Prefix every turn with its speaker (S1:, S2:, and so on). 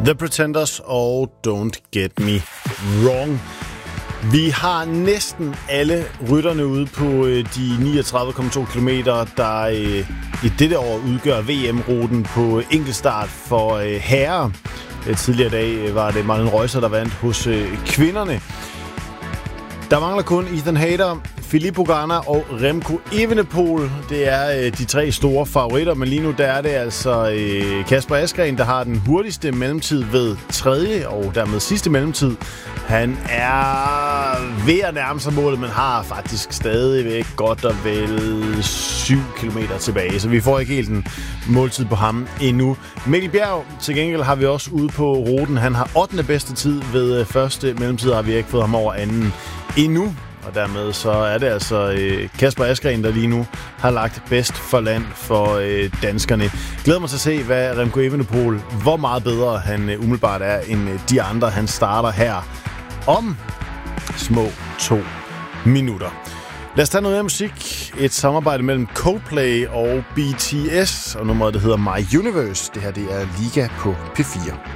S1: The Pretenders og Don't Get Me Wrong. Vi har næsten alle rytterne ude på de 39,2 kilometer, der i dette år udgør VM-ruten på enkeltstart for herrer. Tidligere dag var det Marlene Reusser, der vandt hos kvinderne. Der mangler kun Ethan Hayter, Filippo Ganna og Remco Evenepoel. Det er de tre store favoritter, men lige nu der er det altså Kasper Asgreen, der har den hurtigste mellemtid ved tredje og dermed sidste mellemtid. Han er ved at nærme sig målet, men har faktisk stadigvæk godt og vel 7 kilometer tilbage, så vi får ikke helt en måltid på ham endnu. Mikkel Bjerg til gengæld har vi også ude på ruten. Han har 8. bedste tid ved første mellemtid, har vi ikke fået ham over anden endnu. Og dermed så er det altså Kasper Asgreen, der lige nu har lagt bedst for land for danskerne. Glæder mig til at se, hvad Remco Evenepoel, hvor meget bedre han umiddelbart er end de andre. Han starter her om små 2 minutter. Lad os tage noget af musik. Et samarbejde mellem Coldplay og BTS, og nummeret det hedder My Universe. Det her det er Liga på P4.